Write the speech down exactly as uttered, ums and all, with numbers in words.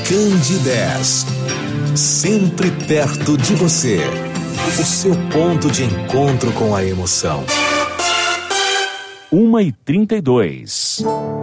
Candidez, sempre perto de você, o seu ponto de encontro com a emoção. uma e trinta e dois.